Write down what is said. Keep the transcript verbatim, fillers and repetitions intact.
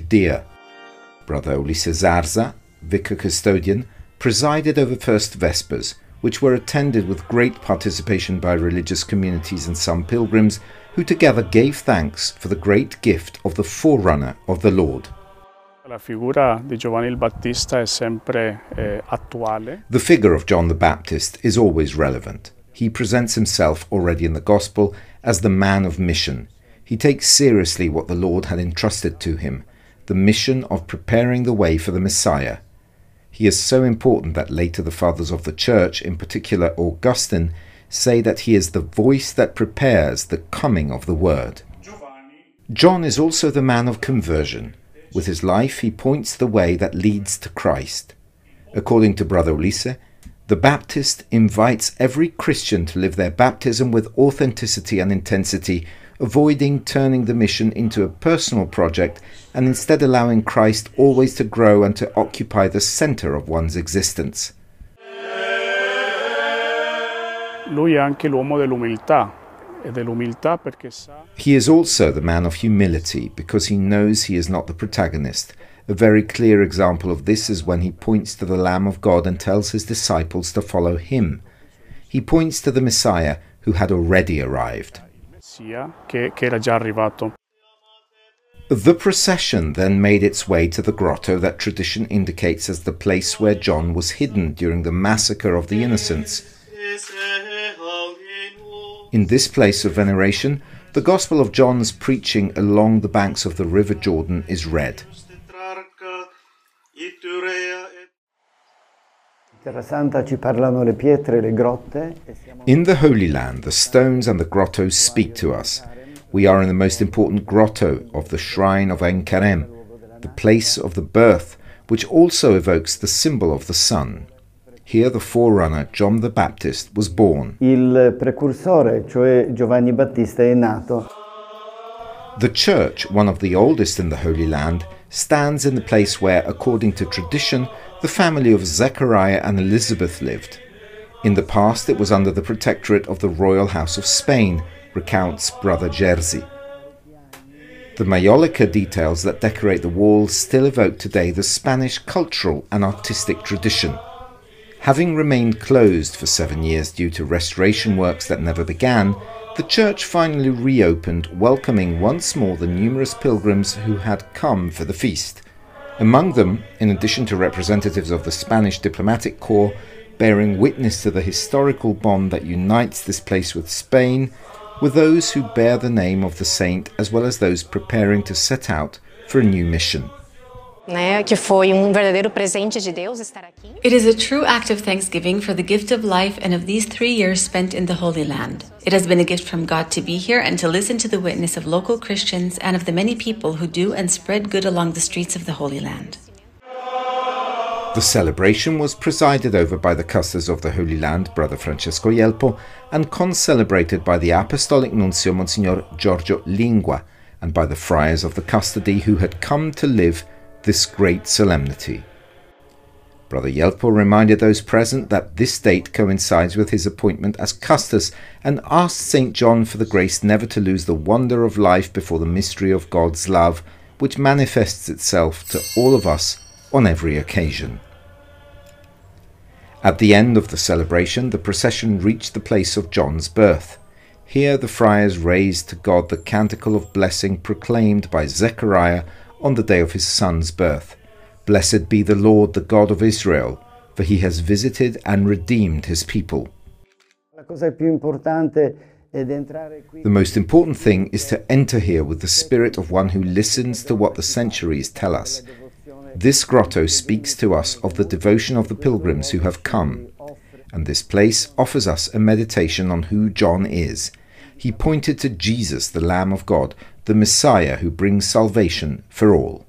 dear. Brother Ulises Zarza, vicar custodian, presided over First Vespers, which were attended with great participation by religious communities and some pilgrims, who together gave thanks for the great gift of the forerunner of the Lord. La figura di Giovanni il Battista è sempre eh, attuale. The figure of John the Baptist is always relevant. He presents himself already in the Gospel as the man of mission. He takes seriously what the Lord had entrusted to him, the mission of preparing the way for the Messiah. He is so important that later the fathers of the Church, in particular Augustine, say that he is the voice that prepares the coming of the Word. John is also the man of conversion. With his life he points the way that leads to Christ. According to Brother Ulisse, the Baptist invites every Christian to live their baptism with authenticity and intensity, avoiding turning the mission into a personal project and instead allowing Christ always to grow and to occupy the center of one's existence. Lui è anche l'uomo dell'umiltà, e dell'umiltà perché sa. He is also the man of humility because he knows he is not the protagonist. A very clear example of this is when he points to the Lamb of God and tells his disciples to follow him. He points to the Messiah who had already arrived. Che, che era già arrivato. The procession then made its way to the grotto that tradition indicates as the place where John was hidden during the massacre of the innocents. In this place of veneration, the Gospel of John's preaching along the banks of the River Jordan is read. In the Holy Land, the stones and the grottos speak to us. We are in the most important grotto of the shrine of Ein Karem, the place of the birth, which also evokes the symbol of the sun. Here the forerunner, John the Baptist, was born. Il precursore, cioè Giovanni Battista, è nato. The church, one of the oldest in the Holy Land, stands in the place where, according to tradition, the family of Zechariah and Elizabeth lived. In the past it was under the protectorate of the royal house of Spain, recounts Brother Jerzy. The Maiolica details that decorate the walls still evoke today the Spanish cultural and artistic tradition. Having remained closed for seven years due to restoration works that never began, the church finally reopened, welcoming once more the numerous pilgrims who had come for the feast. Among them, in addition to representatives of the Spanish diplomatic corps, bearing witness to the historical bond that unites this place with Spain, were those who bear the name of the saint as well as those preparing to set out for a new mission. It is a true act of thanksgiving for the gift of life and of these three years spent in the Holy Land. It has been a gift from God to be here and to listen to the witness of local Christians and of the many people who do and spread good along the streets of the Holy Land. The celebration was presided over by the custos of the Holy Land, Brother Francesco Yelpo, and concelebrated by the Apostolic Nuncio Monsignor Giorgio Lingua, and by the friars of the custody who had come to live this great solemnity. Brother Yelpo reminded those present that this date coincides with his appointment as custos and asked Saint John for the grace never to lose the wonder of life before the mystery of God's love, which manifests itself to all of us on every occasion. At the end of the celebration, the procession reached the place of John's birth. Here the friars raised to God the canticle of blessing proclaimed by Zechariah on the day of his son's birth. Blessed be the Lord, the God of Israel, for he has visited and redeemed his people. The most important thing is to enter here with the spirit of one who listens to what the centuries tell us. This grotto speaks to us of the devotion of the pilgrims who have come, and this place offers us a meditation on who John is. He pointed to Jesus, the Lamb of God, the Messiah who brings salvation for all.